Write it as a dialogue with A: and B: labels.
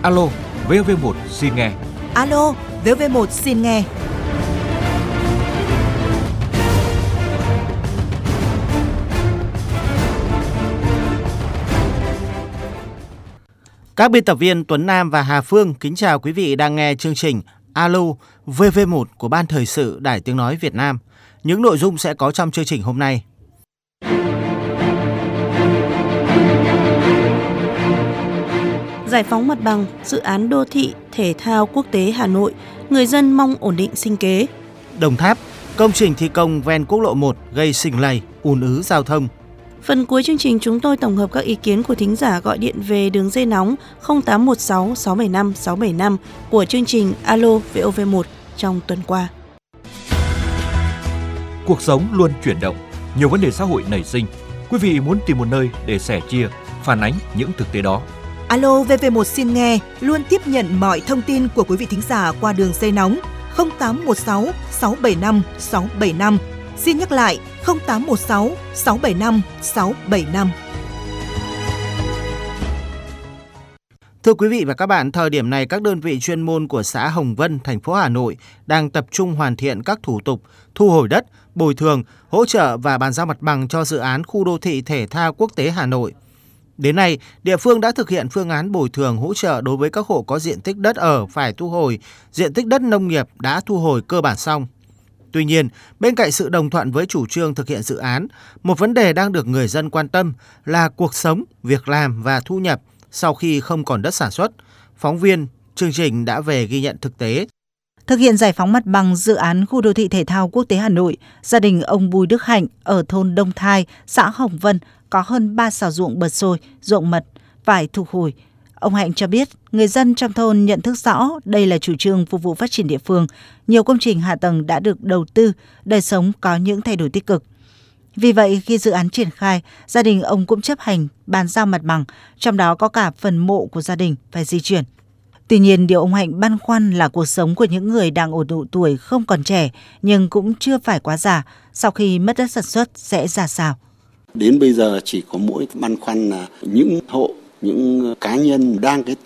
A: Alo, VV1 xin nghe.
B: Alo, VV1 xin nghe.
C: Các biên tập viên Tuấn Nam và Hà Phương kính chào quý vị đang nghe chương trình Alo VV1 của Ban Thời sự Đài Tiếng Nói Việt Nam. Những nội dung sẽ có trong chương trình hôm nay.
D: Giải phóng mặt bằng, dự án đô thị, thể thao quốc tế Hà Nội, người dân mong ổn định sinh kế.
C: Đồng Tháp, công trình thi công ven quốc lộ 1 gây xình lầy, ùn ứ giao thông.
D: Phần cuối chương trình chúng tôi tổng hợp các ý kiến của thính giả gọi điện về đường dây nóng 0816 675 675 của chương trình Alo VOV1 trong tuần qua.
A: Cuộc sống luôn chuyển động, nhiều vấn đề xã hội nảy sinh. Quý vị muốn tìm một nơi để sẻ chia, phản ánh những thực tế đó.
B: Alo VV1 xin nghe luôn tiếp nhận mọi thông tin của quý vị thính giả qua đường dây nóng 0816 675 675. Xin nhắc lại 0816 675 675.
C: Thưa quý vị và các bạn, thời điểm này các đơn vị chuyên môn của xã Hồng Vân, thành phố Hà Nội đang tập trung hoàn thiện các thủ tục thu hồi đất, bồi thường, hỗ trợ và bàn giao mặt bằng cho dự án khu đô thị thể thao quốc tế Hà Nội. Đến nay, địa phương đã thực hiện phương án bồi thường hỗ trợ đối với các hộ có diện tích đất ở phải thu hồi, diện tích đất nông nghiệp đã thu hồi cơ bản xong. Tuy nhiên, bên cạnh sự đồng thuận với chủ trương thực hiện dự án, một vấn đề đang được người dân quan tâm là cuộc sống, việc làm và thu nhập sau khi không còn đất sản xuất. Phóng viên chương trình đã về ghi nhận thực tế.
E: Thực hiện giải phóng mặt bằng dự án khu đô thị thể thao quốc tế Hà Nội, gia đình ông Bùi Đức Hạnh ở thôn Đông Thai, xã Hồng Vân có hơn 3 sào ruộng bật xôi, ruộng mật phải thu hồi. Ông Hạnh cho biết, người dân trong thôn nhận thức rõ đây là chủ trương phục vụ phát triển địa phương. Nhiều công trình hạ tầng đã được đầu tư, đời sống có những thay đổi tích cực. Vì vậy, khi dự án triển khai, gia đình ông cũng chấp hành bàn giao mặt bằng, trong đó có cả phần mộ của gia đình phải di chuyển. Tuy nhiên, điều ông Hạnh băn khoăn là cuộc sống của những người đang ở độ tuổi không còn trẻ, nhưng cũng chưa phải quá già, sau khi mất đất sản xuất sẽ ra sao.
F: Đến bây giờ chỉ có mỗi băn khoăn là những hộ, những cá nhân đang cái